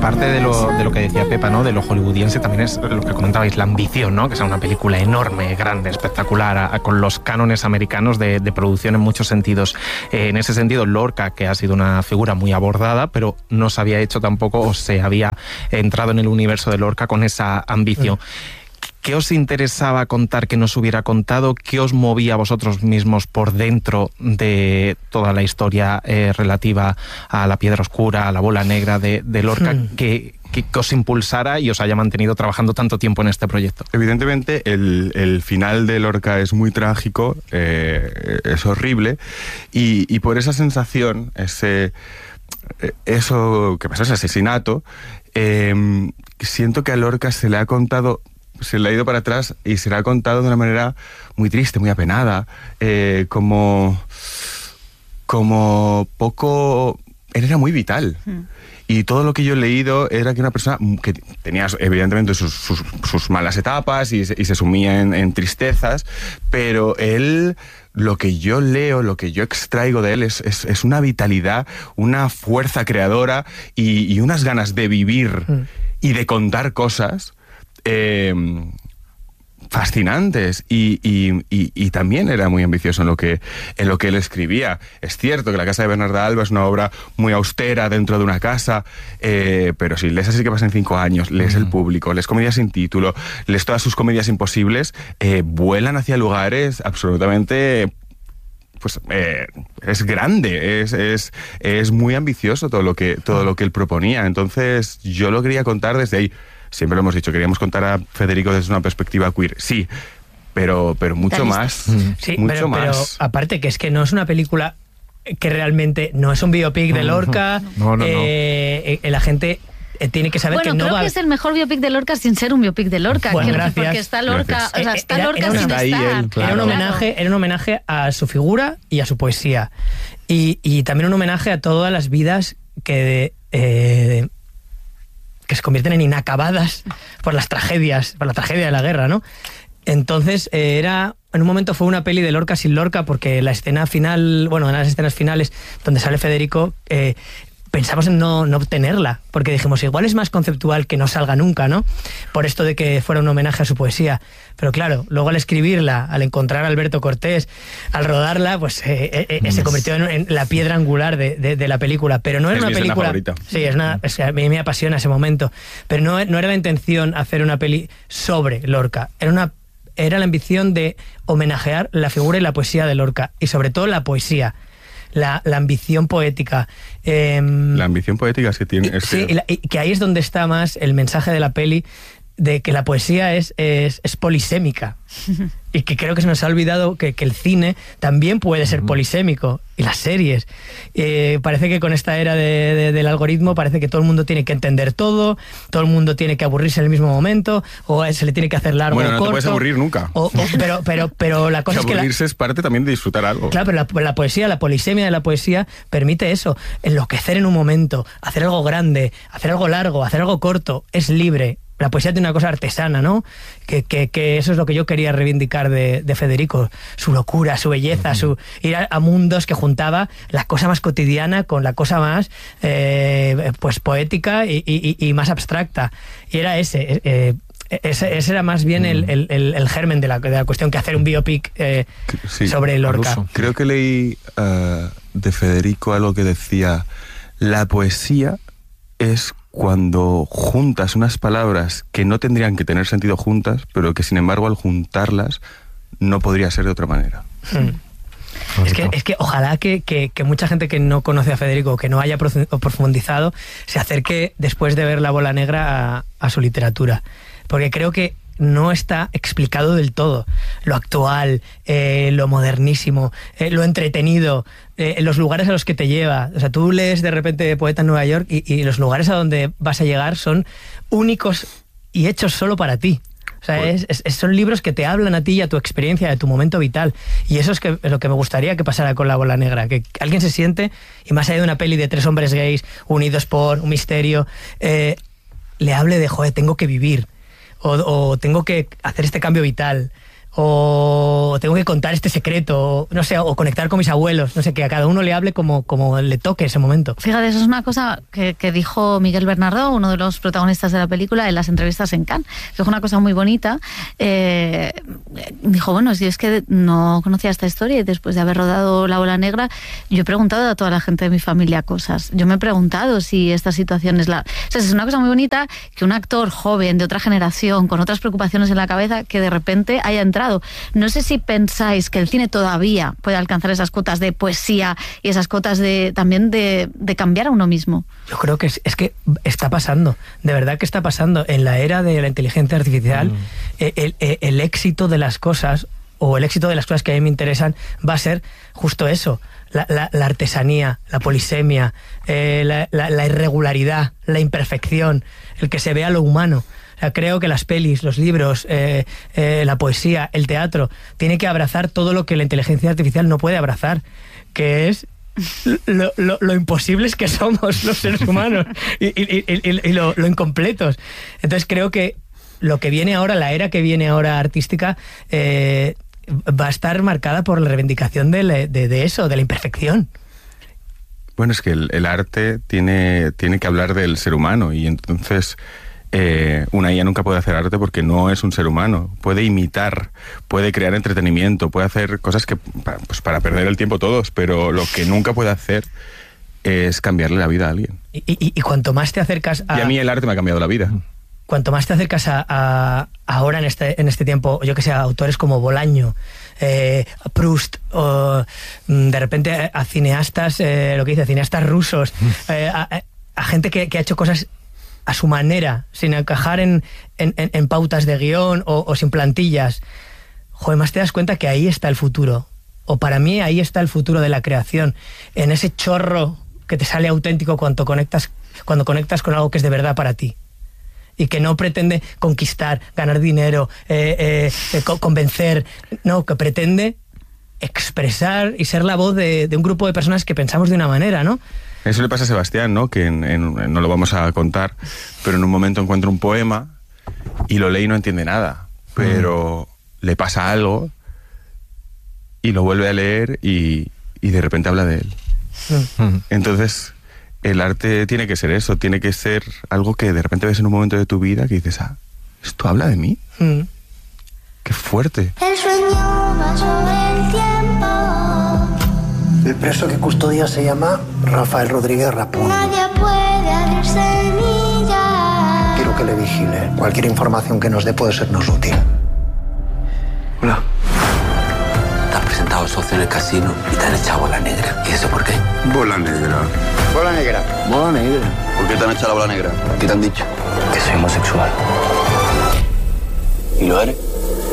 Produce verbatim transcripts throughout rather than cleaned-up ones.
parte de lo, de lo que decía Pepa, ¿no? De lo hollywoodiense también es lo que comentabais, la ambición, ¿no? Que sea una película enorme, grande, espectacular, a, a, con los cánones americanos de, de producción en muchos sentidos. Eh, en ese sentido, Lorca, que ha sido una figura muy abordada, pero no se había hecho tampoco, o se había entrado en el universo de Lorca con esa ambición. Mm. ¿Qué os interesaba contar que no se hubiera contado? ¿Qué os movía a vosotros mismos por dentro de toda la historia eh, relativa a la piedra oscura, a la bola negra de, de Lorca, hmm. que, que, que os impulsara y os haya mantenido trabajando tanto tiempo en este proyecto? Evidentemente, el, el final de Lorca es muy trágico, eh, es horrible, y, y por esa sensación, ese, eso que pasó, ese asesinato, eh, siento que a Lorca se le ha contado... se le ha ido para atrás y se le ha contado de una manera muy triste, muy apenada, eh, como, como poco... Él era muy vital. Mm. Y todo lo que yo he leído era que una persona que tenía evidentemente sus, sus, sus malas etapas y se, y se sumía en, en tristezas, pero él... Lo que yo leo, lo que yo extraigo de él es, es, es una vitalidad, una fuerza creadora y, y unas ganas de vivir mm. y de contar cosas... Eh, fascinantes y, y, y, y también era muy ambicioso en lo que en lo que él escribía. Es cierto que La casa de Bernarda Alba es una obra muy austera dentro de una casa, eh, pero si lees Así que pasan cinco años, lees uh-huh. El público, lees Comedias sin título, lees todas sus comedias imposibles, eh, vuelan hacia lugares absolutamente... pues eh, es grande, es, es, es muy ambicioso todo lo que todo lo que él proponía. Entonces yo lo quería contar desde ahí. Siempre lo hemos dicho, queríamos contar a Federico desde una perspectiva queer, sí, pero, pero mucho más, mm. sí, mucho pero, más. Pero aparte que es que no es una película que realmente, no es un biopic de Lorca, no, no, eh, no. la gente... tiene que saber bueno, que no creo va... que es el mejor biopic de Lorca sin ser un biopic de Lorca. Bueno, que, gracias. Porque está Lorca, gracias. o sea, está era, Lorca era una, sin estar. Él, claro. Era un homenaje, era un homenaje a su figura y a su poesía. Y, y también un homenaje a todas las vidas que... Eh, que se convierten en inacabadas por las tragedias, por la tragedia de la guerra, ¿no? Entonces, eh, era... En un momento fue una peli de Lorca sin Lorca, porque la escena final, bueno, en las escenas finales donde sale Federico, eh, pensamos en no, no obtenerla, porque dijimos, igual es más conceptual que no salga nunca, ¿no? Por esto de que fuera un homenaje a su poesía. Pero claro, luego al escribirla, al encontrar a Alberto Cortés, al rodarla, pues eh, eh, eh, se convirtió en, en la piedra angular de, de, de la película. Pero no era es una mi película... favorita. Sí, es una, es, a mí me apasiona ese momento. Pero no, no era la intención hacer una peli sobre Lorca. Era una era la ambición de homenajear la figura y la poesía de Lorca. Y sobre todo la poesía. La, la ambición poética. Eh, la ambición poética es que tiene... Y, es sí, que... Y, la, y que ahí es donde está más el mensaje de la peli, de que la poesía es, es, es polisémica. Y que creo que se nos ha olvidado que, que el cine también puede ser polisémico. Y las series. Eh, parece que con esta era de, de, del algoritmo parece que todo el mundo tiene que entender todo, todo el mundo tiene que aburrirse en el mismo momento, o se le tiene que hacer largo bueno, o no corto. te puedes aburrir nunca. O, o, pero, pero, pero la cosa que es que... aburrirse la, es parte también de disfrutar algo. Claro, pero la, la poesía, la polisemia de la poesía permite eso, enloquecer en un momento, hacer algo grande, hacer algo largo, hacer algo corto, es libre. La poesía tiene una cosa artesana, ¿no? Que, que, que eso es lo que yo quería reivindicar de, de Federico. Su locura, su belleza, uh-huh. su ir a, a mundos que juntaba la cosa más cotidiana con la cosa más eh, pues poética y, y, y más abstracta. Y era ese... Eh, Ese, ese era más bien el, el, el, el germen de la, de la cuestión, que hacer un biopic eh, sí, sobre Lorca. Creo que leí uh, de Federico algo que decía: la poesía es cuando juntas unas palabras que no tendrían que tener sentido juntas, pero que sin embargo al juntarlas no podría ser de otra manera. Hmm. Es que, es que ojalá que, que, que mucha gente que no conoce a Federico, que no haya profundizado, se acerque después de ver La bola negra a, a su literatura. Porque creo que no está explicado del todo lo actual, eh, lo modernísimo, eh, lo entretenido, eh, los lugares a los que te lleva. O sea, tú lees de repente Poeta en Nueva York y, y los lugares a donde vas a llegar son únicos y hechos solo para ti. O sea, es, es, son libros que te hablan a ti y a tu experiencia, de tu momento vital. Y eso es, que, es lo que me gustaría que pasara con La bola negra. Que alguien se siente, y más allá de una peli de tres hombres gays unidos por un misterio, eh, le hable de, joder, tengo que vivir. O, o tengo que hacer este cambio vital, o tengo que contar este secreto, no sé, o conectar con mis abuelos, no sé, que a cada uno le hable como, como le toque ese momento. Fíjate, eso es una cosa que, que dijo Miguel Bernardo, uno de los protagonistas de la película, en las entrevistas en Cannes, que es una cosa muy bonita. Eh, dijo, bueno, si es que no conocía esta historia y después de haber rodado La Bola Negra, yo he preguntado a toda la gente de mi familia cosas. Yo me he preguntado si esta situación es la... O sea, es una cosa muy bonita que un actor joven, de otra generación, con otras preocupaciones en la cabeza, que de repente haya entrado. No sé si pensáis que el cine todavía puede alcanzar esas cotas de poesía y esas cotas de también de, de cambiar a uno mismo. Yo creo que es, es que está pasando, de verdad que está pasando. En la era de la inteligencia artificial, mm. el, el, el éxito de las cosas, o el éxito de las cosas que a mí me interesan, va a ser justo eso. La, la, la artesanía, la polisemia, eh, la, la, la irregularidad, la imperfección, el que se vea lo humano. Creo que las pelis, los libros, eh, eh, la poesía, el teatro, tiene que abrazar todo lo que la inteligencia artificial no puede abrazar, que es lo, lo, lo imposibles que somos los seres humanos y, y, y, y lo, lo incompletos. Entonces creo que lo que viene ahora, la era que viene ahora artística, eh, va a estar marcada por la reivindicación de, la, de, de eso, de la imperfección. Bueno, es que el, el arte tiene, tiene que hablar del ser humano y entonces... Eh, una I A nunca puede hacer arte porque no es un ser humano. Puede imitar, puede crear entretenimiento, puede hacer cosas que pues para perder el tiempo todos, pero lo que nunca puede hacer es cambiarle la vida a alguien. Y, y, y cuanto más te acercas a... Y a mí el arte me ha cambiado la vida. Cuanto más te acercas a, a ahora en este, en este tiempo, yo que sé, a autores como Bolaño, eh, Proust, o de repente a cineastas, eh, lo que dice, cineastas rusos, eh, a, a gente que, que ha hecho cosas a su manera, sin encajar en, en, en pautas de guión o, o sin plantillas. Joder, más te das cuenta que ahí está el futuro. O para mí ahí está el futuro de la creación. En ese chorro que te sale auténtico cuando conectas, cuando conectas con algo que es de verdad para ti. Y que no pretende conquistar, ganar dinero, eh, eh, eh, convencer. No, que pretende expresar y ser la voz de, de un grupo de personas que pensamos de una manera, ¿no? Eso le pasa a Sebastián, ¿no? Que en, en, no lo vamos a contar, pero en un momento encuentra un poema y lo lee y no entiende nada, pero mm. le pasa algo y lo vuelve a leer y, y de repente habla de él. Mm. Entonces, el arte tiene que ser eso, tiene que ser algo que de repente ves en un momento de tu vida que dices, ah, ¿esto habla de mí? Mm. ¡Qué fuerte! El sueño va sobre el tiempo. El preso que custodia se llama Rafael Rodríguez Rapón. Nadie puede abrir semillas. Quiero que le vigile. Cualquier información que nos dé puede sernos útil. Hola. Te has presentado socio en el casino y te han echado bola negra. ¿Y eso por qué? Bola negra. Bola negra. Bola negra. ¿Por qué te han echado la bola negra? ¿Qué te han dicho? Que soy homosexual. ¿Y lo eres?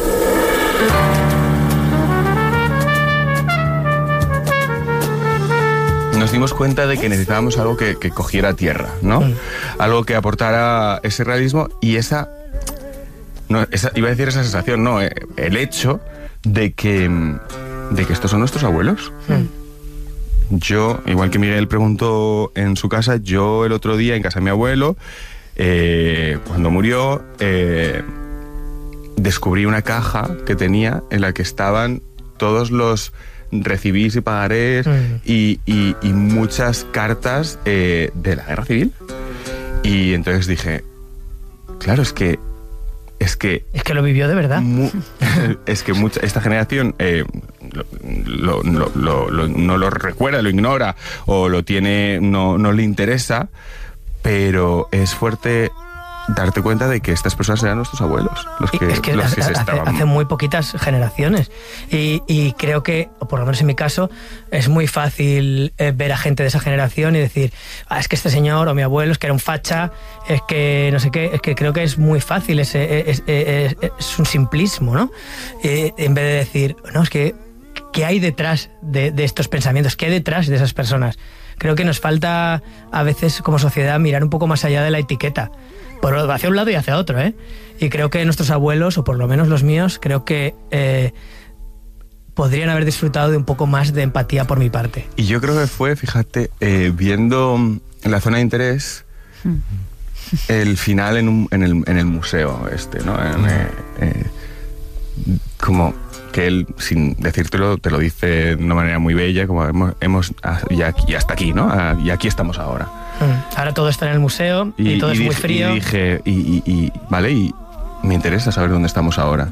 Nos dimos cuenta de que necesitábamos algo que, que cogiera tierra, ¿no? Mm. Algo que aportara ese realismo y esa, no, esa... Iba a decir esa sensación, no, eh, el hecho de que, de que estos son nuestros abuelos. Mm. Yo, igual que Miguel preguntó en su casa, yo el otro día en casa de mi abuelo, eh, cuando murió, eh, descubrí una caja que tenía en la que estaban todos los recibís y pagarés mm. y, y, y muchas cartas eh, de la guerra civil. Y entonces dije, claro, es que es que es que lo vivió de verdad. Mu, es que mucha, esta generación eh, lo, lo, lo, lo, no lo recuerda, lo ignora o lo tiene, no, no le interesa, pero es fuerte darte cuenta de que estas personas eran nuestros abuelos, los que, es que, los que hace, se estaban... hace muy poquitas generaciones y, y creo que, o por lo menos en mi caso, es muy fácil eh, ver a gente de esa generación y decir, ah, es que este señor o mi abuelo es que era un facha, es que no sé qué, es que creo que es muy fácil, es, es, es, es, es un simplismo, ¿no? Eh, en vez de decir, no, es que ¿qué hay detrás de, de estos pensamientos? ¿Qué hay detrás de esas personas? Creo que nos falta a veces como sociedad mirar un poco más allá de la etiqueta, por hacia un lado y hacia otro, ¿eh? Y creo que nuestros abuelos, o por lo menos los míos, creo que eh, podrían haber disfrutado de un poco más de empatía por mi parte. Y yo creo que fue, fíjate, eh, viendo en la zona de interés el final en, un, en, el, en el museo este, ¿no? En, eh, eh, como que él, sin decírtelo, te lo dice de una manera muy bella, como hemos, hemos y, aquí, y hasta aquí, ¿no? Y aquí estamos ahora. Ahora todo está en el museo y, y todo y es dije, muy frío. Y dije, y, y, y, vale, y me interesa saber dónde estamos ahora.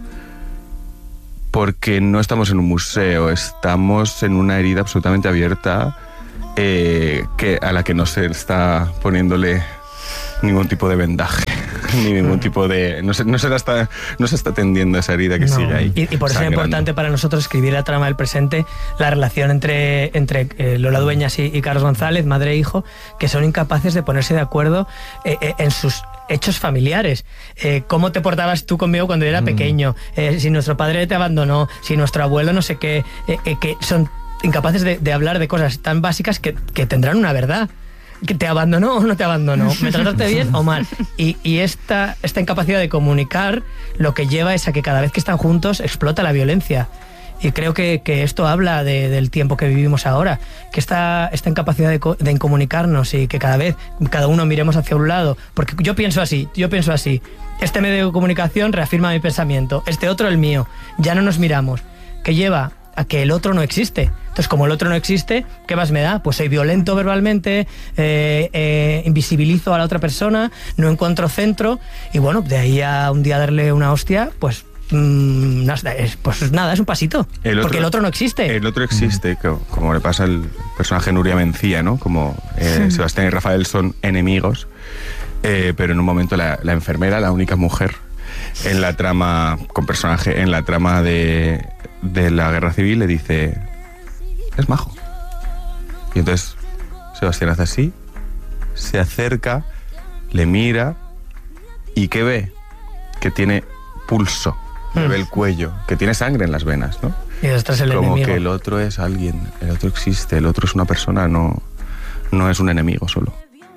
Porque no estamos en un museo, estamos en una herida absolutamente abierta eh, que, a la que no se está poniéndole ningún tipo de vendaje, ni ningún tipo de... No se, no se, está, no se está tendiendo esa herida que no. sigue ahí. Y, y por eso es importante para nosotros escribir la trama del presente, la relación entre, entre eh, Lola Dueñas y, y Carlos González, madre e hijo, que son incapaces de ponerse de acuerdo eh, eh, en sus hechos familiares. Eh, ¿Cómo te portabas tú conmigo cuando yo era mm. pequeño? Eh, si nuestro padre te abandonó, si nuestro abuelo no sé qué, eh, eh, que son incapaces de, de hablar de cosas tan básicas que, que tendrán una verdad. ¿Que te abandonó o no te abandonó? ¿Me trataste bien o mal? Y, y esta, esta incapacidad de comunicar lo que lleva es a que cada vez que están juntos explota la violencia. Y creo que, que esto habla de, del tiempo que vivimos ahora, que esta, esta incapacidad de, de comunicarnos y que cada vez, cada uno miremos hacia un lado. Porque yo pienso así, yo pienso así. Este medio de comunicación reafirma mi pensamiento, este otro el mío. Ya no nos miramos. Que lleva a que el otro no existe. Entonces, como el otro no existe, ¿qué más me da? Pues soy violento verbalmente, eh, eh, invisibilizo a la otra persona, no encuentro centro, y bueno, de ahí a un día darle una hostia, pues mmm, pues nada, es un pasito. El otro, porque el otro no existe. El otro existe, como, como le pasa al personaje Nuria Mencía, ¿no? Como eh, sí. Sebastián y Rafael son enemigos, eh, pero en un momento la, la enfermera, la única mujer en la trama, con personaje, en la trama de... de la guerra civil, le dice, es majo. Y entonces Sebastián hace así, se acerca, le mira, y ¿qué ve? Que tiene pulso, mm. le ve el cuello, que tiene sangre en las venas, ¿no? Y detrás el como enemigo. Que el otro es alguien, el otro existe, el otro es una persona, no, no es un enemigo solo.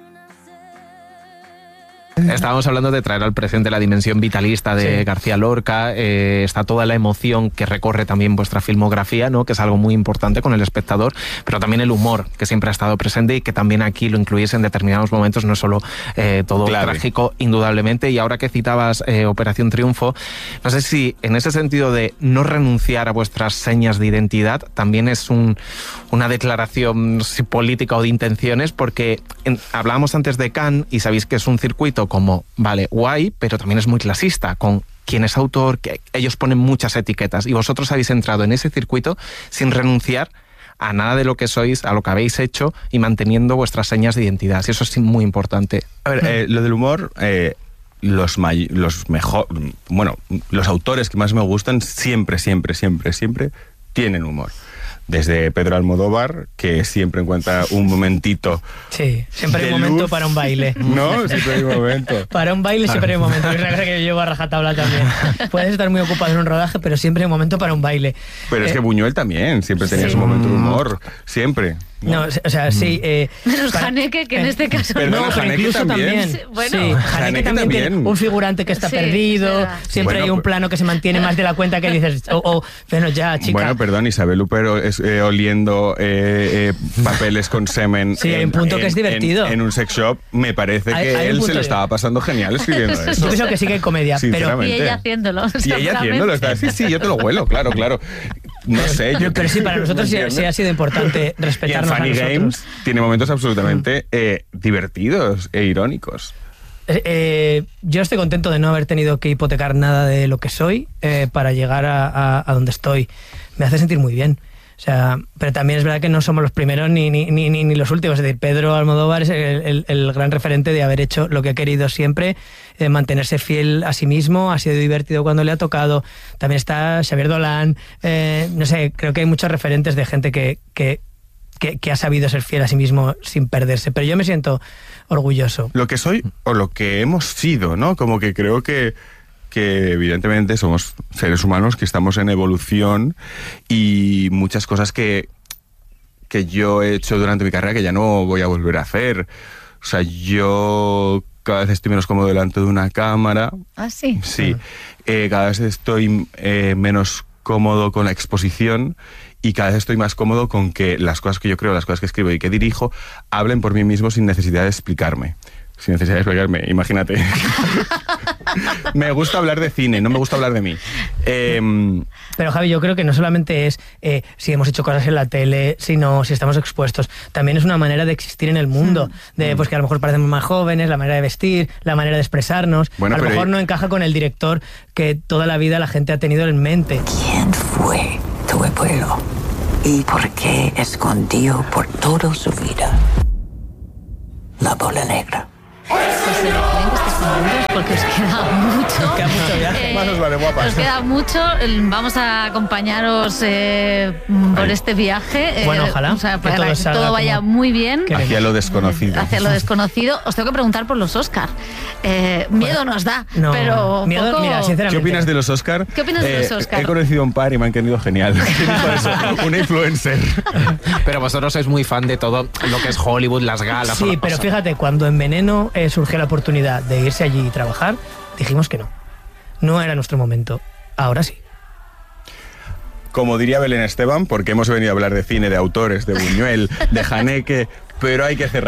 Estábamos hablando de traer al presente la dimensión vitalista de sí. García Lorca, eh, está toda la emoción que recorre también vuestra filmografía, ¿no? Que es algo muy importante con el espectador, pero también el humor que siempre ha estado presente y que también aquí lo incluís en determinados momentos, no es solo eh, todo clave. Trágico, indudablemente. Y ahora que citabas eh, Operación Triunfo, no sé si en ese sentido de no renunciar a vuestras señas de identidad también es un, una declaración si política o de intenciones, porque en, hablábamos antes de Cannes y sabéis que es un circuito como, vale, guay, pero también es muy clasista, con quién es autor, que ellos ponen muchas etiquetas, y vosotros habéis entrado en ese circuito sin renunciar a nada de lo que sois, a lo que habéis hecho, y manteniendo vuestras señas de identidad. Y eso es muy importante. A ver, eh, lo del humor, eh, los, may- los mejor, bueno, los autores que más me gustan siempre, siempre, siempre, siempre tienen humor. Desde Pedro Almodóvar, que siempre encuentra un momentito. Sí, siempre hay un momento luz. Para un baile. No, siempre hay un momento. Para un baile siempre hay un momento. Es una cosa que yo llevo a rajatabla también. Puedes estar muy ocupado en un rodaje, pero siempre hay un momento para un baile. Pero eh, es que Buñuel también siempre tenía sí. su momento de humor. Siempre. No, o sea, sí... Eh, Menos para, Haneke, que en este caso pero no. No, pero Haneke incluso también. también. Sí, bueno. Sí, Haneke, Haneke también, también tiene un figurante que está sí, perdido, siempre bueno, hay un plano que se mantiene más de la cuenta que dices, oh, oh, bueno, ya, chica. Bueno, perdón, Isabel Huppert es, eh, oliendo eh, eh, papeles con semen. Sí, en, hay un punto en, que es divertido. En, en un sex shop, me parece Hay- que hay un él punto se lo de- estaba pasando genial escribiendo eso. Yo pienso que sí que hay comedia, pero... Sinceramente. Y ella haciéndolo. Y ella haciéndolo, está así, sí, yo te lo huelo, claro, claro. No sé. Yo, pero sí, para nosotros sí, sí ha sido importante Y en respetarnos a Funny nosotros. Games tiene momentos absolutamente eh, divertidos e irónicos. Eh, eh, yo estoy contento de no haber tenido que hipotecar nada de lo que soy eh, para llegar a, a, a donde estoy. Me hace sentir muy bien. O sea, pero también es verdad que no somos los primeros ni, ni, ni, ni los últimos. Es decir, Pedro Almodóvar es el, el, el gran referente de haber hecho lo que ha querido siempre, eh, mantenerse fiel a sí mismo, ha sido divertido cuando le ha tocado. También está Xavier Dolan, eh, no sé, creo que hay muchos referentes de gente que, que, que, que ha sabido ser fiel a sí mismo sin perderse. Pero yo me siento orgulloso. Lo que soy o lo que hemos sido, ¿no? Como que creo que que evidentemente somos seres humanos que estamos en evolución y muchas cosas que, que yo he hecho durante mi carrera que ya no voy a volver a hacer. O sea, yo cada vez estoy menos cómodo delante de una cámara. Ah, sí. Sí. Eh, cada vez estoy eh, menos cómodo con la exposición y cada vez estoy más cómodo con que las cosas que yo creo, las cosas que escribo y que dirijo hablen por mí mismo sin necesidad de explicarme. Sin necesidad de explicarme, imagínate. Me gusta hablar de cine, no me gusta hablar de mí. Eh, Pero Javi, yo creo que no solamente es eh, si hemos hecho cosas en la tele, sino si estamos expuestos. También es una manera de existir en el mundo, de pues que a lo mejor parecemos más jóvenes, la manera de vestir, la manera de expresarnos. Bueno, a lo pero mejor y- no encaja con el director que toda la vida la gente ha tenido en mente. ¿Quién fue tu abuelo? ¿Y por qué escondió por toda su vida la bola negra? Pues se me creen que estáis contentos porque os queda mucho. Queda mucho viaje. Más os vale, guapas. Os queda mucho. Vamos a acompañaros eh, por Ay. este viaje. eh, Bueno, ojalá, o sea, que para todo que salga todo vaya como muy bien. queremos. hacia lo desconocido. Hacia lo desconocido. Os tengo que preguntar por los Oscar. Eh, miedo nos da, No, pero miedo, poco- mira, sinceramente. ¿Qué opinas de los Oscar? ¿Qué opinas de los Oscar? He conocido a un par y me han querido genial. ¿Quién dijo eso? Una influencer. Pero vosotros sois muy fan de todo lo que es Hollywood, las galas. Sí, o- pero o sea, fíjate, cuando en Veneno eh, surgió la oportunidad de irse allí y trabajar, dijimos que no. No era nuestro momento. Ahora sí. Como diría Belén Esteban, porque hemos venido a hablar de cine, de autores, de Buñuel, de Haneke, pero hay que cerrar.